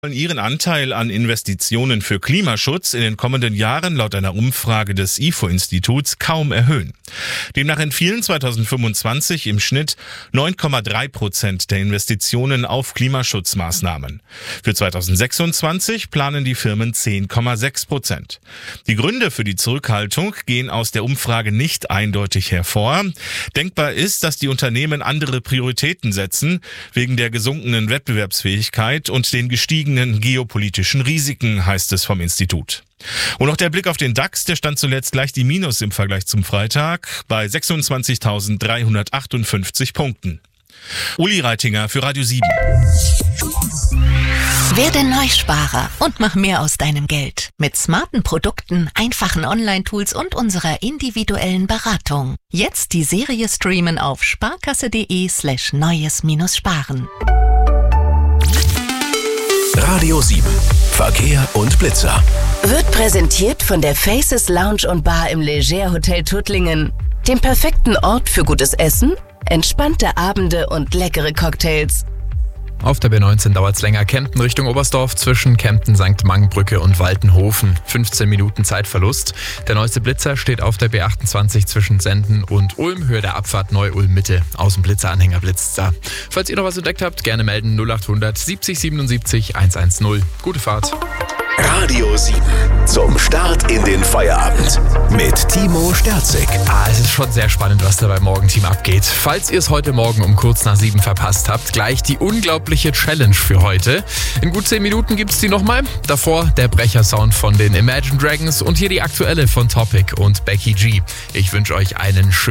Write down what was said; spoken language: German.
Wollen ihren Anteil an Investitionen für Klimaschutz in den kommenden Jahren laut einer Umfrage des IFO-Instituts kaum erhöhen. Demnach entfielen 2025 im Schnitt 9,3% der Investitionen auf Klimaschutzmaßnahmen. Für 2026 planen die Firmen 10,6%. Die Gründe für die Zurückhaltung gehen aus der Umfrage nicht eindeutig hervor. Denkbar ist, dass die Unternehmen andere Prioritäten setzen, wegen der gesunkenen Wettbewerbsfähigkeit und den gestiegenen geopolitischen Risiken, heißt es vom Institut. Und noch der Blick auf den DAX, der stand zuletzt leicht im Minus im Vergleich zum Freitag bei 26.358 Punkten. Uli Reitinger für Radio 7. Werde Neusparer und mach mehr aus deinem Geld. Mit smarten Produkten, einfachen Online-Tools und unserer individuellen Beratung. Jetzt die Serie streamen auf sparkasse.de/neues-sparen. Radio 7. Verkehr und Blitzer. Wird präsentiert von der Faces Lounge und Bar im Leger Hotel Tuttlingen. Dem perfekten Ort für gutes Essen, entspannte Abende und leckere Cocktails. Auf der B19 dauert es länger. Kempten Richtung Oberstdorf zwischen Kempten, St. Mangenbrücke und Waltenhofen. 15 Minuten Zeitverlust. Der neueste Blitzer steht auf der B28 zwischen Senden und Ulm. Höhe der Abfahrt Neu-Ulm Mitte. Außenblitzeranhänger blitzt da. Falls ihr noch was entdeckt habt, gerne melden 0800 70 77 110. Gute Fahrt. Radio 7. Zum Start in den Feierabend. Mit Timo Sterzig. Es ist schon sehr spannend, was da beim Morgenteam abgeht. Falls ihr es heute Morgen um kurz nach 7 verpasst habt, gleich die unglaubliche Challenge für heute. In gut 10 Minuten gibt's die nochmal. Davor der Brechersound von den Imagine Dragons und hier die aktuelle von Topic und Becky G. Ich wünsche euch einen schönen